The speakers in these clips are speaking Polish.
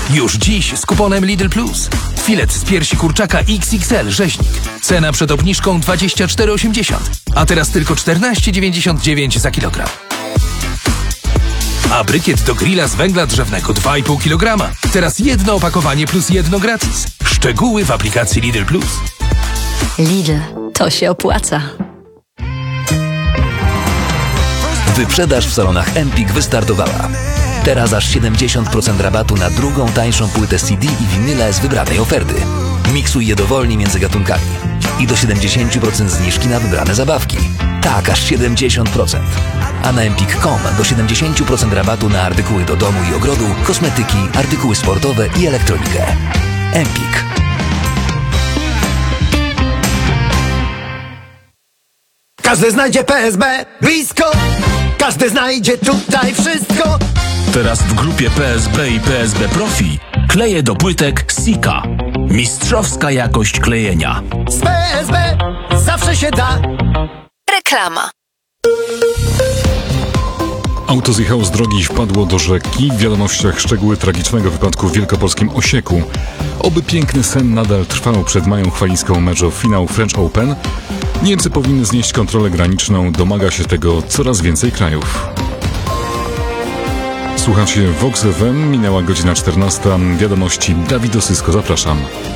Już dziś z kuponem Lidl Plus. Filet z piersi kurczaka XXL rzeźnik. Cena przed obniżką 24,80, a teraz tylko 14,99 za kilogram. A brykiet do grilla z węgla drzewnego 2,5 kg. Teraz jedno opakowanie plus jedno gratis. Szczegóły w aplikacji Lidl Plus. Lidl, to się opłaca. Wyprzedaż w salonach Empik wystartowała. Teraz aż 70% rabatu na drugą tańszą płytę CD i winyle z wybranej oferty. Miksuj je dowolnie między gatunkami. I do 70% zniżki na wybrane zabawki. Tak, aż 70%. A na empik.com do 70% rabatu na artykuły do domu i ogrodu, kosmetyki, artykuły sportowe i elektronikę. Empik. Każdy znajdzie PSB blisko. Każdy znajdzie tutaj wszystko. Teraz w grupie PSB i PSB Profi kleje do płytek Sika. Mistrzowska jakość klejenia. Z PSB zawsze się da. Reklama. Auto zjechało z drogi i wpadło do rzeki. W wiadomościach szczegóły tragicznego wypadku w wielkopolskim Osieku. Oby piękny sen nadal trwał przed Mają Chwalińską mecz o finał French Open. Niemcy powinny znieść kontrolę graniczną. Domaga się tego coraz więcej krajów. Słuchacie Vox FM, minęła godzina 14. Wiadomości Dawid Osysko, zapraszam.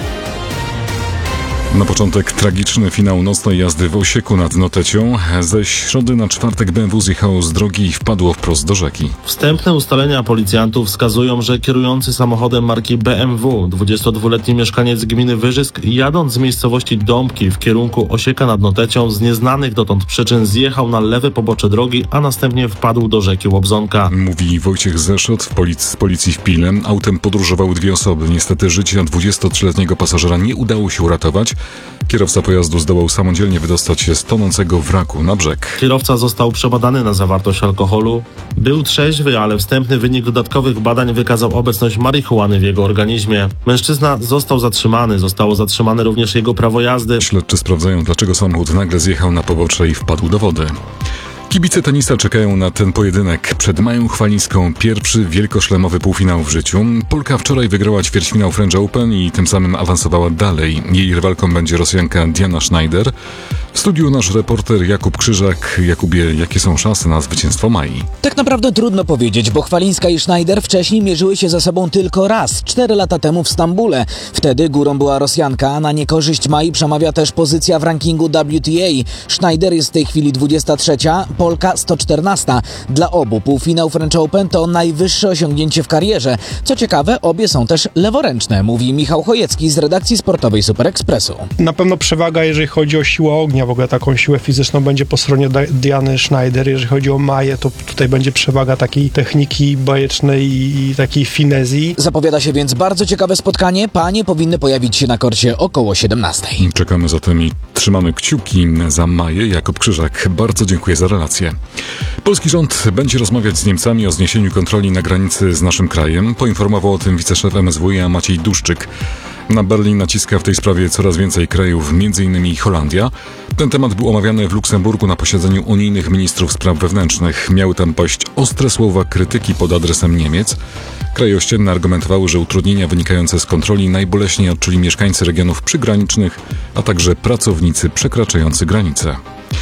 Na początek tragiczny finał nocnej jazdy w Osieku nad Notecią. Ze środy na czwartek BMW zjechało z drogi i wpadło wprost do rzeki. Wstępne ustalenia policjantów wskazują, że kierujący samochodem marki BMW, 22-letni mieszkaniec gminy Wyżysk, jadąc z miejscowości Dąbki w kierunku Osieka nad Notecią, z nieznanych dotąd przyczyn zjechał na lewe pobocze drogi, a następnie wpadł do rzeki Łobzonka. Mówi Wojciech Zeszot z policji w Pile. Autem podróżowały dwie osoby. Niestety życia 23-letniego pasażera nie udało się uratować. Kierowca pojazdu zdołał samodzielnie wydostać się z tonącego wraku na brzeg. Kierowca został przebadany na zawartość alkoholu. Był trzeźwy, ale wstępny wynik dodatkowych badań wykazał obecność marihuany w jego organizmie. Mężczyzna został zatrzymany. Zostało zatrzymane również jego prawo jazdy. Śledczy sprawdzają, dlaczego samochód nagle zjechał na pobocze i wpadł do wody. Kibice tenisa czekają na ten pojedynek. Przed Mają Chwalińską pierwszy wielkoszlemowy półfinał w życiu. Polka wczoraj wygrała ćwierćfinał French Open i tym samym awansowała dalej. Jej rywalką będzie Rosjanka Diana Schneider. W studiu nasz reporter Jakub Krzyżak. Jakubie, jakie są szanse na zwycięstwo Mai? Tak naprawdę trudno powiedzieć, bo Chwalińska i Schneider wcześniej mierzyły się ze sobą tylko raz, 4 lata temu w Stambule. Wtedy górą była Rosjanka, a na niekorzyść Mai przemawia też pozycja w rankingu WTA. Schneider jest w tej chwili 23, Polka 114. Dla obu półfinał French Open to najwyższe osiągnięcie w karierze. Co ciekawe, obie są też leworęczne, mówi Michał Chojecki z redakcji sportowej Super Expressu. Na pewno przewaga, jeżeli chodzi o siłę ognia, w ogóle taką siłę fizyczną będzie po stronie Diany Schneider. Jeżeli chodzi o Maję, to tutaj będzie przewaga takiej techniki bajecznej i takiej finezji. Zapowiada się więc bardzo ciekawe spotkanie. Panie powinny pojawić się na korcie około 17. Czekamy zatem i trzymamy kciuki za Maję. Jakub Krzyżak, bardzo dziękuję za relację. Polski rząd będzie rozmawiać z Niemcami o zniesieniu kontroli na granicy z naszym krajem. Poinformował o tym wiceszef MSWiA Maciej Duszczyk. Na Berlin naciska w tej sprawie coraz więcej krajów, m.in. Holandia. Ten temat był omawiany w Luksemburgu na posiedzeniu unijnych ministrów spraw wewnętrznych. Miały tam paść ostre słowa krytyki pod adresem Niemiec. Kraje ościenne argumentowały, że utrudnienia wynikające z kontroli najboleśniej odczuli mieszkańcy regionów przygranicznych, a także pracownicy przekraczający granice.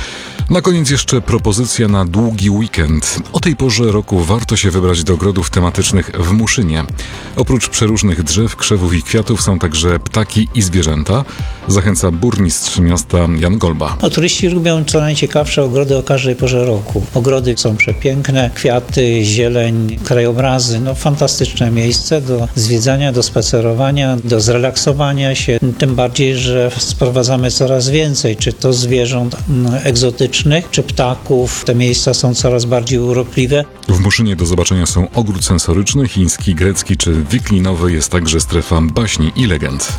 Na koniec jeszcze propozycja na długi weekend. O tej porze roku warto się wybrać do ogrodów tematycznych w Muszynie. Oprócz przeróżnych drzew, krzewów i kwiatów są także ptaki i zwierzęta. Zachęca burmistrz miasta Jan Golba. Turyści lubią co najciekawsze ogrody o każdej porze roku. Ogrody są przepiękne, kwiaty, zieleń, krajobrazy. Fantastyczne miejsce do zwiedzania, do spacerowania, do zrelaksowania się. Tym bardziej, że sprowadzamy coraz więcej, czy to zwierząt egzotycznych, czy ptaków. Te miejsca są coraz bardziej urokliwe. W Muszynie do zobaczenia są ogród sensoryczny, chiński, grecki czy wiklinowy. Jest także strefa baśni i legend.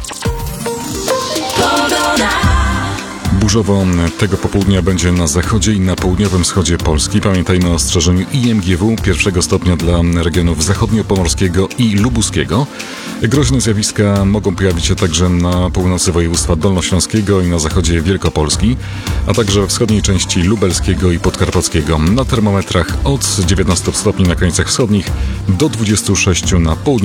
Burzowo tego popołudnia będzie na zachodzie i na południowym wschodzie Polski. Pamiętajmy o ostrzeżeniu IMGW 1 stopnia dla regionów zachodniopomorskiego i lubuskiego. Groźne zjawiska mogą pojawić się także na północy województwa dolnośląskiego i na zachodzie Wielkopolski, a także we wschodniej części lubelskiego i podkarpackiego. Na termometrach od 19 stopni na krańcach wschodnich do 26 na południu.